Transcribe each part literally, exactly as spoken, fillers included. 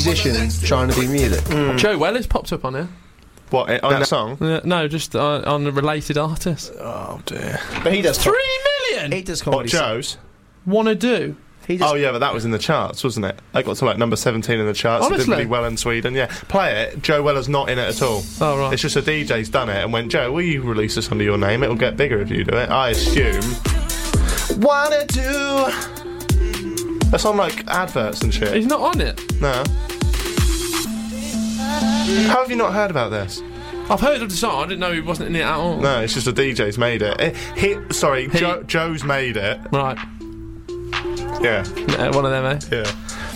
musician trying to do music. Mm. Joe Weller's popped up on here. What, on that song? Uh, no, just uh, on a related artist. Oh dear. But he does Three million? He does What, comedy. Joe's? Wanna do? He does Oh yeah, but that was in the charts, wasn't it? I got to like number seventeen in the charts. It did Honestly? really well in Sweden. Yeah, play it. Joe Weller's not in it at all. Oh, right. It's just a D J's done it and went, Joe, will you release this under your name? It'll get bigger if you do it. I assume. Wanna do? That's on like adverts and shit. He's not on it. No. How have you not heard about this? I've heard of the song. I didn't know he wasn't in it at all. No, it's just a D J's made it. it he, sorry, He- Joe, Joe's made it. Right. Yeah. Uh, one of them, eh? Yeah.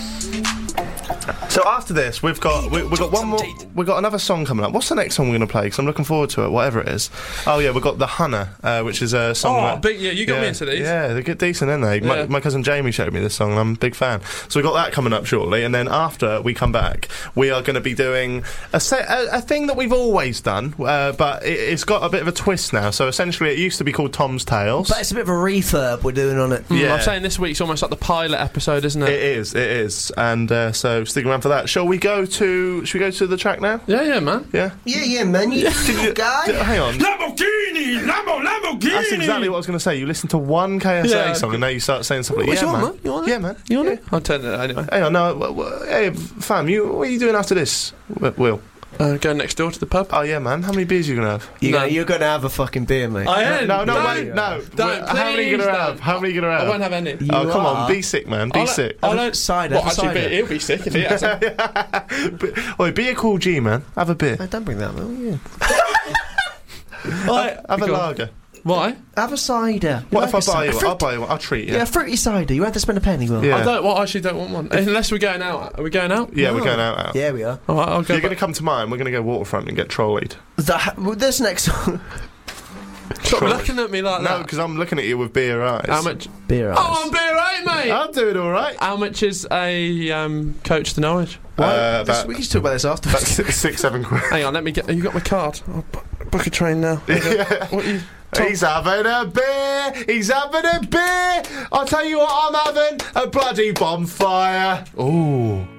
So after this, we've got we, we've got one more. We've got another song coming up. What's the next song we're going to play? Because I'm looking forward to it, whatever it is. Oh yeah, we've got the Hunter, uh, which is a song. Oh, that, big, yeah, you got yeah, me into these. Yeah, they get decent, aren't they? My, Yeah. my cousin Jamie showed me this song, and I'm a big fan. So we've got that coming up shortly, and then after we come back, we are going to be doing a, se- a, a thing that we've always done, uh, but it, it's got a bit of a twist now. So essentially, it used to be called Tom's Tales. But it's a bit of a refurb we're doing on it. Mm, Yeah. I'm saying this week's almost like the pilot episode, isn't it? It is, it is, and uh, so stick around for that. Shall we go to? Should we go to the track now? Yeah, yeah, man. Yeah. Yeah, yeah, man. You Did you- guy. d- hang on. Lamborghini! Lambo, Lamborghini! That's exactly what I was going to say. You listen to one K S A Yeah. song and now you start saying something What like, you yeah, want, man. man? You want it? Yeah, man. You want yeah. it? I'll turn it anyway. Hang on, no, w- w- hey, fam, you, what are you doing after this, Wi- Will? Uh, go next door to the pub. Oh, yeah, man. How many beers are you going to have? You're, No. gonna, you're gonna have a fucking beer, mate. I am. No, no, Don't. wait, no. Don't, Wh- How many are you going please to have? don't. How many are you going to I have? won't have any. You Oh, come on, are. be sick, man. Be I'll- sick. I'll- Have a cider. What, have a actually, cider. be, he'll be sick if he has it. B- Oi, be a cool G, man. Have a beer. Hey, don't bring that, man. Right, Have a go on. lager. Why? Have a cider. You What like if I a cider? buy you one? Fruit- I'll buy you one. I'll treat you. Yeah, fruity cider. You have to spend a penny, Will. Yeah. I don't. Well, I actually don't want one. Unless we're going out. Are we going out? Yeah, we're No. going out. out. Yeah, we are. All right, I'll go. You're going to back. come to mine. We're going to go waterfront and get trolleyed. The, well, this next song. Stop Trolleyed. looking at me like No, that. because I'm looking at you with beer eyes. How much? Beer Oh, eyes. I'm beer right, mate. I'm doing all right. How much is a um, coach to Norwich? Uh, This- about, we can just talk about this about afterwards. six, six, seven quid. Hang on, let me get. You got my card? I'll bu- book a train now. Yeah. What you? He's having a beer. He's having a beer. I'll tell you what, I'm having a bloody bonfire. Ooh.